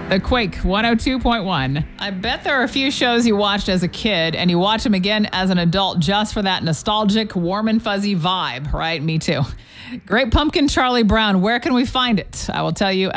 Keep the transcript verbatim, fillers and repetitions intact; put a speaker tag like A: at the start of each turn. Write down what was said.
A: The Quake one oh two point one. I bet there are a few shows you watched as a kid and you watch them again as an adult just for that nostalgic, warm and fuzzy vibe, right? Me too. Great Pumpkin Charlie Brown. Where can we find it? I will tell you